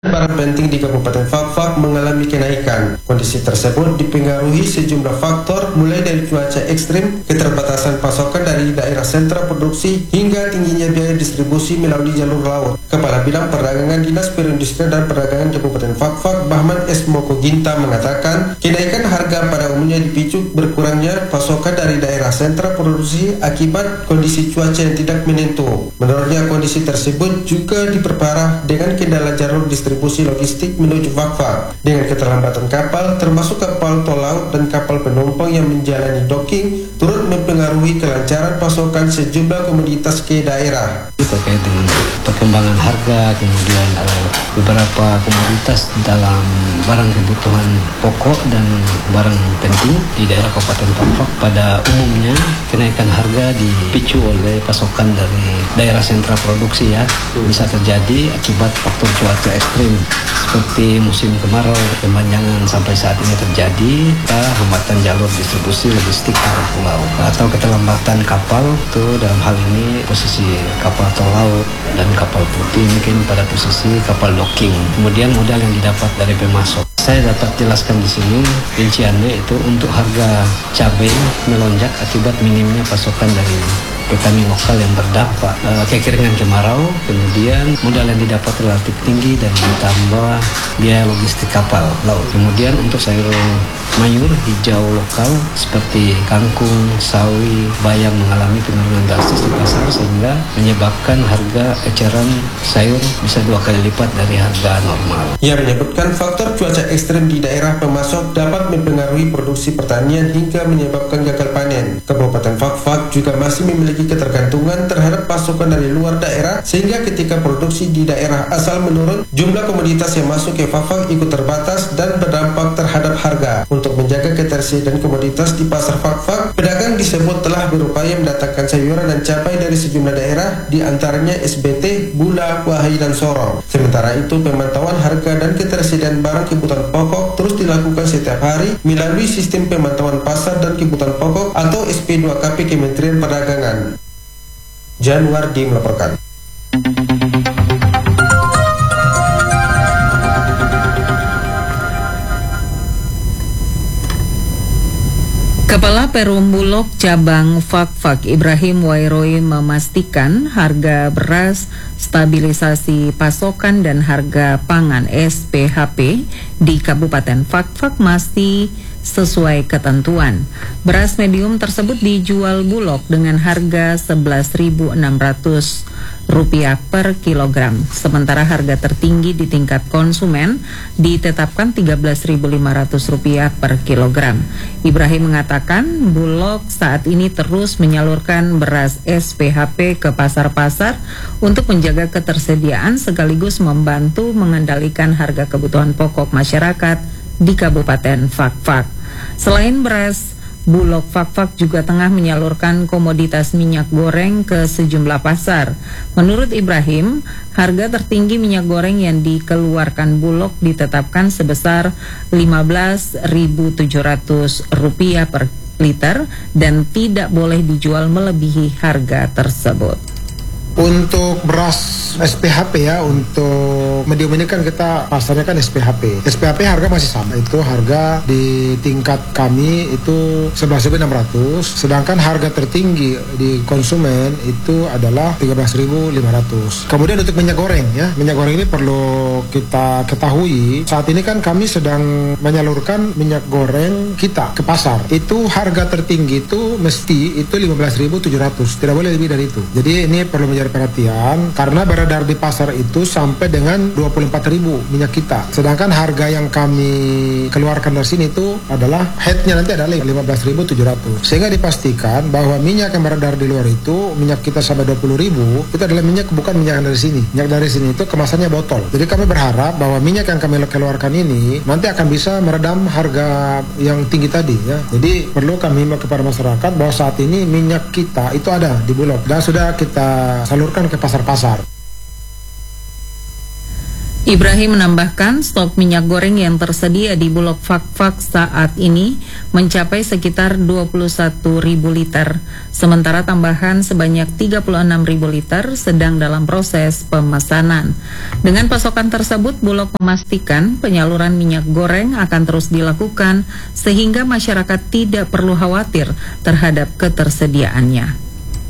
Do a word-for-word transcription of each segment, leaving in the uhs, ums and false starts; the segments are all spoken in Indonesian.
Barang penting di Kabupaten Fakfak mengalami kenaikan. Kondisi tersebut dipengaruhi sejumlah faktor, mulai dari cuaca ekstrim, keterbatasan pasokan dari daerah sentra produksi, hingga tingginya biaya distribusi melalui jalur laut. Kepala Bidang Perdagangan Dinas Perindustrian dan Perdagangan Kabupaten Fakfak, Bahman S. Moko Ginta, mengatakan kenaikan harga pada umumnya dipicu berkurangnya pasokan dari daerah sentra produksi akibat kondisi cuaca yang tidak menentu. Menurutnya, kondisi tersebut juga diperparah dengan kendala jalur distribusi distribusi logistik menuju Fakfak dengan keterlambatan kapal, termasuk kapal tol laut dan kapal penumpang yang menjalani docking, turut mempengaruhi kelancaran pasokan sejumlah komoditas ke daerah. Terkait dengan perkembangan harga, kemudian uh, beberapa komoditas dalam barang kebutuhan pokok dan barang penting di daerah Kabupaten Fakfak, pada umumnya kenaikan harga dipicu oleh pasokan dari daerah sentra produksi, ya. Bisa terjadi akibat faktor cuaca ekstrim seperti musim kemarau kepanjangan sampai saat ini terjadi, hambatan jalur distribusi logistik antar pulau atau keterlambatan kapal. Itu dalam hal ini posisi kapal tol laut dan kapal putih mungkin pada posisi kapal docking. Kemudian modal yang didapat dari pemasok, saya dapat jelaskan di sini rinciannya itu untuk harga cabai melonjak akibat minimnya pasokan dari petani lokal yang terdampak uh, kekeringan kemarau, kemudian modal yang didapat relatif tinggi dan ditambah biaya logistik kapal laut. Kemudian untuk sayur mayur hijau lokal seperti kangkung, sawi, bayam mengalami penurunan drastis di pasar sehingga menyebabkan harga eceran sayur bisa dua kali lipat dari harga normal. Ia menyebutkan faktor cuaca ekstrem di daerah pemasok dapat mempengaruhi produksi pertanian hingga menyebabkan gagal panen. Kabupaten Fakfak juga masih memiliki ketergantungan terhadap pasokan dari luar daerah, sehingga ketika produksi di daerah asal menurun, jumlah komoditas yang masuk ke Fakfak ikut terbatas dan berdampak terhadap harga. Untuk menjaga ketersediaan komoditas di pasar Fakfak, pedagang disebut telah berupaya mendatangkan sayuran dan cabai dari sejumlah daerah, di antaranya S B T, gula, wahai, dan sorong. Sementara itu, pemantauan harga dan ketersediaan barang kebutuhan pokok terus dilakukan setiap hari melalui sistem pemantauan pasar dan kebutuhan pokok atau S P dua K P Kementerian Perdagangan. Januardi melaporkan. Kepala Perum Bulog Cabang Fakfak Ibrahim Wairoi memastikan harga beras, stabilisasi pasokan dan harga pangan S P H P di Kabupaten Fakfak masih sesuai ketentuan. Beras medium tersebut dijual Bulog dengan harga sebelas ribu enam ratus rupiah per kilogram, sementara harga tertinggi di tingkat konsumen ditetapkan tiga belas ribu lima ratus rupiah per kilogram. Ibrahim mengatakan Bulog saat ini terus menyalurkan beras S P H P ke pasar-pasar untuk menjaga ketersediaan sekaligus membantu mengendalikan harga kebutuhan pokok masyarakat di Kabupaten Fakfak. Selain beras, Bulog Fakfak juga tengah menyalurkan komoditas minyak goreng ke sejumlah pasar. Menurut Ibrahim, harga tertinggi minyak goreng yang dikeluarkan Bulog ditetapkan sebesar lima belas ribu tujuh ratus rupiah per liter dan tidak boleh dijual melebihi harga tersebut. Untuk beras S P H P, ya, untuk medium ini kan kita pasarnya kan S P H P. S P H P harga masih sama, itu harga di tingkat kami itu sebelas ribu enam ratus, sedangkan harga tertinggi di konsumen itu adalah tiga belas ribu lima ratus. Kemudian untuk minyak goreng, ya, minyak goreng ini perlu kita ketahui, saat ini kan kami sedang menyalurkan minyak goreng kita ke pasar. Itu harga tertinggi itu mesti itu lima belas ribu tujuh ratus, tidak boleh lebih dari itu. Jadi ini perlu menjadi perhatian karena beredar di pasar itu sampai dengan dua puluh empat ribu minyak kita. Sedangkan harga yang kami keluarkan dari sini itu adalah headnya nanti adalah lima belas ribu tujuh ratus. Sehingga dipastikan bahwa minyak yang beredar di luar itu, minyak kita sampai dua puluh ribu, itu adalah minyak bukan minyak yang dari sini. Minyak dari sini itu kemasannya botol. Jadi kami berharap bahwa minyak yang kami keluarkan ini nanti akan bisa meredam harga yang tinggi tadi, ya. Jadi perlu kami himbau kepada masyarakat bahwa saat ini minyak kita itu ada di Bulog dan sudah kita salurkan ke pasar-pasar. Ibrahim menambahkan stok minyak goreng yang tersedia di Bulog Fak-Fak saat ini mencapai sekitar dua puluh satu ribu liter, sementara tambahan sebanyak tiga puluh enam ribu liter sedang dalam proses pemesanan. Dengan pasokan tersebut, Bulog memastikan penyaluran minyak goreng akan terus dilakukan sehingga masyarakat tidak perlu khawatir terhadap ketersediaannya.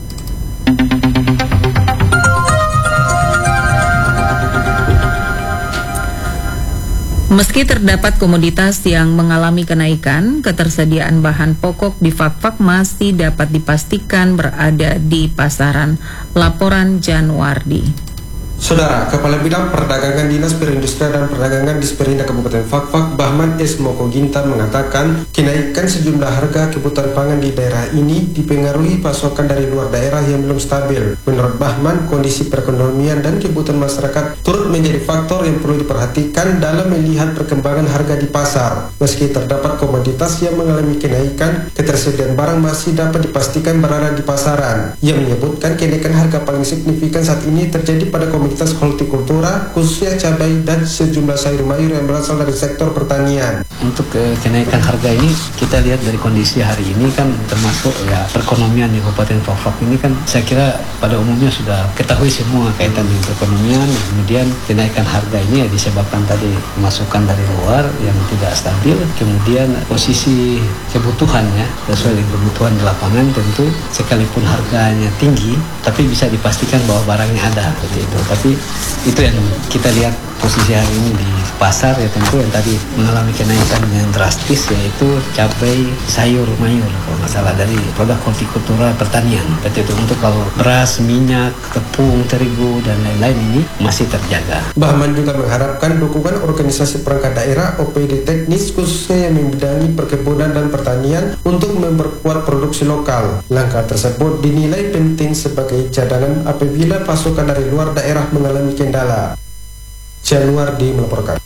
Meski terdapat komoditas yang mengalami kenaikan, ketersediaan bahan pokok di Fak-Fak masih dapat dipastikan berada di pasaran. Laporan Januardi. Saudara, Kepala Bidang Perdagangan Dinas Perindustrian dan Perdagangan Disperinda Kabupaten Fak-Fak, Bahman S. Moko Gintan mengatakan kenaikan sejumlah harga kebutuhan pangan di daerah ini dipengaruhi pasokan dari luar daerah yang belum stabil. Menurut Bahman, kondisi perekonomian dan kebutuhan masyarakat turut menjadi faktor yang perlu diperhatikan dalam melihat perkembangan harga di pasar. Meski terdapat komoditas yang mengalami kenaikan, ketersediaan barang masih dapat dipastikan berada di pasaran. Ia menyebutkan kenaikan harga paling signifikan saat ini terjadi pada komoditas hortikultura, khususnya cabai dan sejumlah sayur mayur yang berasal dari sektor pertanian. Untuk uh, kenaikan harga ini kita lihat dari kondisi hari ini kan termasuk ya perekonomian di Kabupaten Fak-Fak ini kan saya kira pada umumnya sudah ketahui semua kaitan dengan perekonomian. Kemudian kenaikan harga ini ya disebabkan tadi masukan dari luar yang tidak stabil, kemudian posisi kebutuhannya sesuai dengan kebutuhan di lapangan tentu sekalipun harganya tinggi tapi bisa dipastikan bahwa barangnya ada seperti itu. Tapi itu yang kita lihat posisi hari ini di pasar ya tentu yang tadi mengalami kenaikan yang drastis yaitu cabai, sayur, mayur kalau nggak salah dari produk hortikultura pertanian. Seperti itu untuk kalau beras, minyak, tepung, terigu dan lain-lain ini masih terjaga. Bahman juga mengharapkan dukungan organisasi perangkat daerah O P D teknis khususnya yang membidangi perkebunan dan pertanian untuk memperkuat produksi lokal. Langkah tersebut dinilai penting sebagai cadangan apabila pasokan dari luar daerah mengalami kendala. Januardi melaporkan.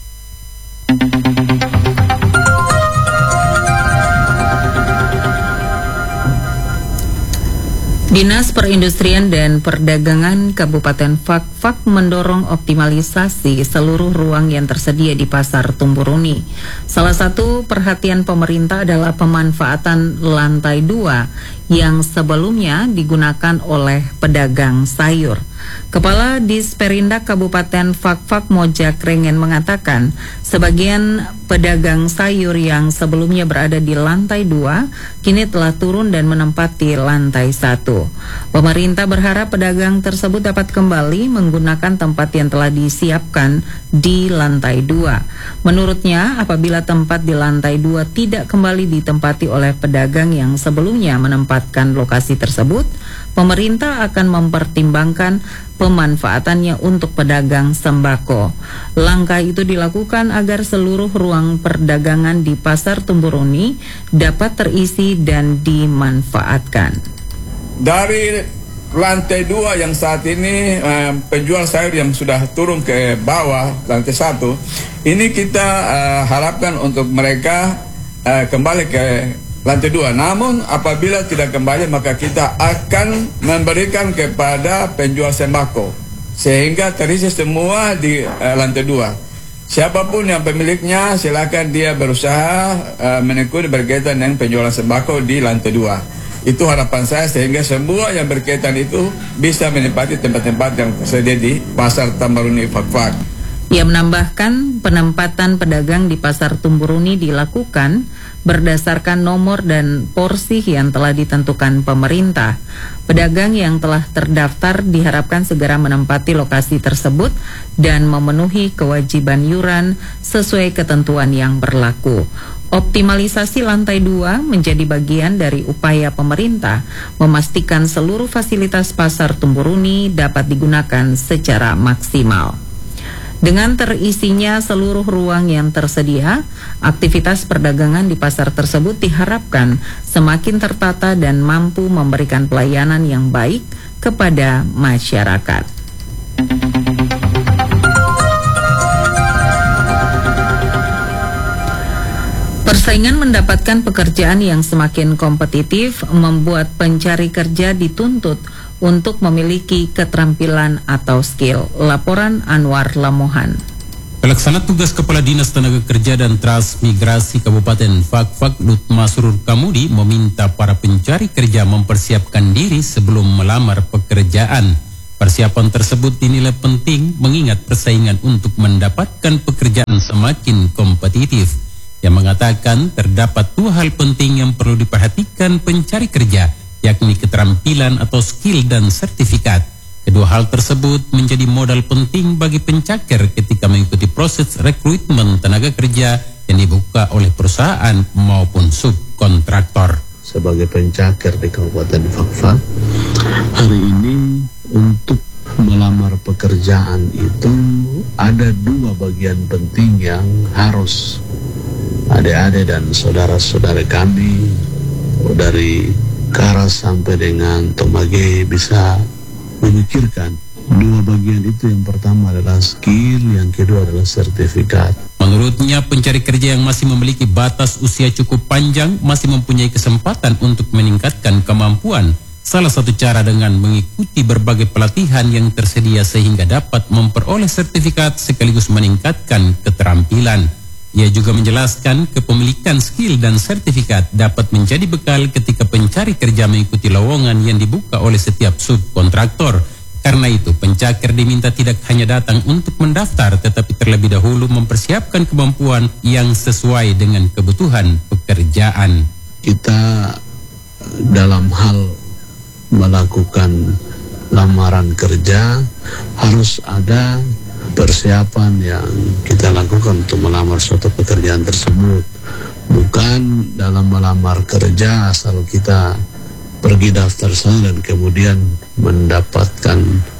Dinas Perindustrian dan Perdagangan Kabupaten Fak-Fak mendorong optimalisasi seluruh ruang yang tersedia di Pasar Tumburuni. Salah satu perhatian pemerintah adalah pemanfaatan lantai dua yang sebelumnya digunakan oleh pedagang sayur. Kepala Disperindak Kabupaten Fak-Fak Mojak Rengen mengatakan sebagian pedagang sayur yang sebelumnya berada di lantai dua kini telah turun dan menempati lantai satu. Pemerintah berharap pedagang tersebut dapat kembali menggunakan tempat yang telah disiapkan di lantai dua. Menurutnya, apabila tempat di lantai dua tidak kembali ditempati oleh pedagang yang sebelumnya menempatkan lokasi tersebut, pemerintah akan mempertimbangkan pemanfaatannya untuk pedagang sembako. Langkah itu dilakukan agar seluruh ruang perdagangan di Pasar Tumburuni dapat terisi dan dimanfaatkan. Dari lantai dua yang saat ini eh, penjual sayur yang sudah turun ke bawah lantai satu, ini kita eh, harapkan untuk mereka eh, kembali ke lantai dua. Namun apabila tidak kembali maka kita akan memberikan kepada penjual sembako sehingga terisi semua di uh, lantai dua. Siapapun yang pemiliknya silakan dia berusaha uh, menekuni berkaitan dengan penjualan sembako di lantai dua. Itu harapan saya sehingga semua yang berkaitan itu bisa menempati tempat-tempat yang tersedia di Pasar Tumburuni Fak-Fak. Ia menambahkan penempatan pedagang di Pasar Tumburuni dilakukan berdasarkan nomor dan porsi yang telah ditentukan pemerintah. Pedagang yang telah terdaftar diharapkan segera menempati lokasi tersebut dan memenuhi kewajiban yuran sesuai ketentuan yang berlaku. Optimalisasi lantai dua menjadi bagian dari upaya pemerintah memastikan seluruh fasilitas Pasar Tumburuni dapat digunakan secara maksimal. Dengan terisinya seluruh ruang yang tersedia, aktivitas perdagangan di pasar tersebut diharapkan semakin tertata dan mampu memberikan pelayanan yang baik kepada masyarakat. Persaingan mendapatkan pekerjaan yang semakin kompetitif membuat pencari kerja dituntut untuk memiliki keterampilan atau skill. Laporan Anwar Lamohan. Pelaksana tugas Kepala Dinas Tenaga Kerja dan Transmigrasi Kabupaten Fak-Fak Lutma Surur Kamudi meminta para pencari kerja mempersiapkan diri sebelum melamar pekerjaan. Persiapan tersebut dinilai penting mengingat persaingan untuk mendapatkan pekerjaan semakin kompetitif. Yang mengatakan terdapat dua hal penting yang perlu diperhatikan pencari kerja, yakni keterampilan atau skill dan sertifikat. Kedua hal tersebut menjadi modal penting bagi pencakar ketika mengikuti proses rekrutmen tenaga kerja yang dibuka oleh perusahaan maupun subkontraktor. Sebagai pencakar di Kabupaten Fak-Fak, hari ini untuk melamar pekerjaan itu ada dua bagian penting yang harus adik-adik dan saudara-saudara kami dari Karas sampai dengan Tomage bisa memikirkan. Dua bagian itu, yang pertama adalah skill, yang kedua adalah sertifikat. Menurutnya, pencari kerja yang masih memiliki batas usia cukup panjang masih mempunyai kesempatan untuk meningkatkan kemampuan. Salah satu cara dengan mengikuti berbagai pelatihan yang tersedia sehingga dapat memperoleh sertifikat sekaligus meningkatkan keterampilan. Ia juga menjelaskan kepemilikan skill dan sertifikat dapat menjadi bekal ketika pencari kerja mengikuti lowongan yang dibuka oleh setiap subkontraktor. Karena itu, pencakar diminta tidak hanya datang untuk mendaftar, tetapi terlebih dahulu mempersiapkan kemampuan yang sesuai dengan kebutuhan pekerjaan. Kita dalam hal melakukan lamaran kerja harus ada persiapan yang kita lakukan untuk melamar suatu pekerjaan tersebut. Bukan dalam melamar kerja asal kita pergi daftar saja dan kemudian mendapatkan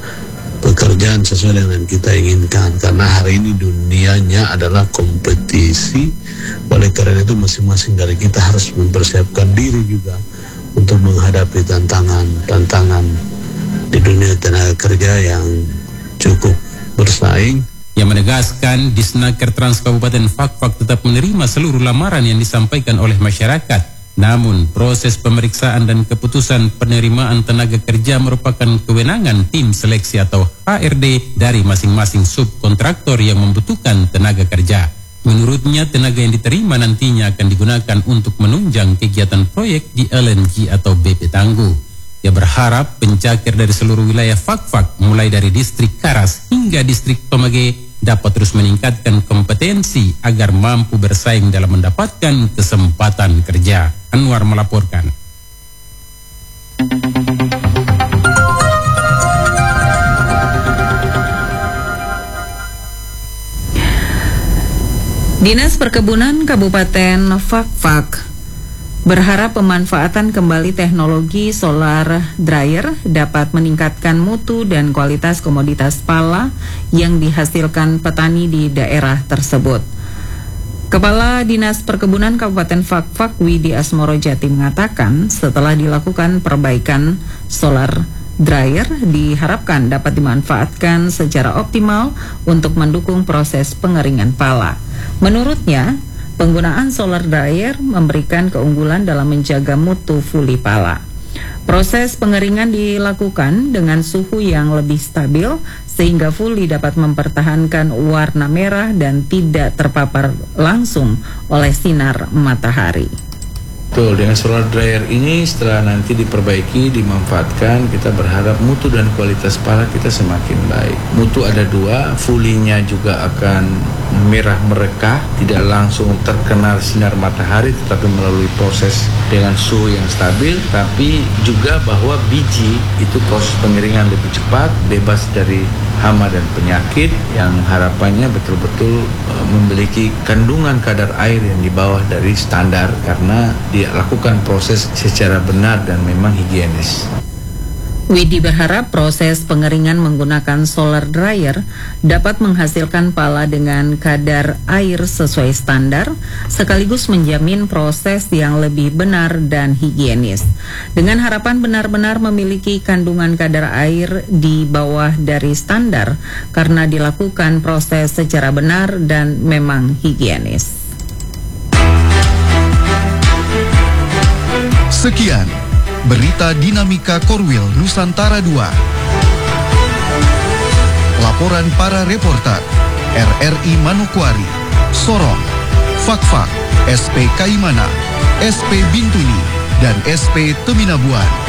pekerjaan sesuai dengan kita inginkan. Karena hari ini dunianya adalah kompetisi. Oleh karena itu masing-masing dari kita harus mempersiapkan diri juga untuk menghadapi tantangan-tantangan di dunia tenaga kerja yang cukup bersaing. Yang menegaskan Disnaker Trans Kabupaten Fak-Fak tetap menerima seluruh lamaran yang disampaikan oleh masyarakat. Namun proses pemeriksaan dan keputusan penerimaan tenaga kerja merupakan kewenangan tim seleksi atau H R D dari masing-masing subkontraktor yang membutuhkan tenaga kerja. Menurutnya, tenaga yang diterima nantinya akan digunakan untuk menunjang kegiatan proyek di L N G atau B P Tangguh. Ia berharap pencakar dari seluruh wilayah Fak-Fak, mulai dari distrik Karas hingga distrik Tomage, dapat terus meningkatkan kompetensi agar mampu bersaing dalam mendapatkan kesempatan kerja. Anwar melaporkan. Dinas Perkebunan Kabupaten Fak-Fak berharap pemanfaatan kembali teknologi solar dryer dapat meningkatkan mutu dan kualitas komoditas pala yang dihasilkan petani di daerah tersebut. Kepala Dinas Perkebunan Kabupaten Fak-Fak Widi Asmorojati mengatakan setelah dilakukan perbaikan solar dryer diharapkan dapat dimanfaatkan secara optimal untuk mendukung proses pengeringan pala. Menurutnya, penggunaan solar dryer memberikan keunggulan dalam menjaga mutu fuli pala. Proses pengeringan dilakukan dengan suhu yang lebih stabil sehingga fuli dapat mempertahankan warna merah dan tidak terpapar langsung oleh sinar matahari. Betul, dengan solar dryer ini setelah nanti diperbaiki, dimanfaatkan, kita berharap mutu dan kualitas pala kita semakin baik. Mutu ada dua, fulinya juga akan merah merekah, tidak langsung terkena sinar matahari tetapi melalui proses dengan suhu yang stabil, tapi juga bahwa biji itu proses pengeringan lebih cepat, bebas dari hama dan penyakit yang harapannya betul-betul uh, memiliki kandungan kadar air yang di bawah dari standar karena dilakukan proses secara benar dan memang higienis. Widi berharap proses pengeringan menggunakan solar dryer dapat menghasilkan pala dengan kadar air sesuai standar, sekaligus menjamin proses yang lebih benar dan higienis. Dengan harapan benar-benar memiliki kandungan kadar air di bawah dari standar karena dilakukan proses secara benar dan memang higienis. Sekian Berita Dinamika Korwil Nusantara dua. Laporan para reporter. R R I Manokwari, Sorong, Fakfak, S P Kaimana, S P Bintuni, dan S P Teminabuan.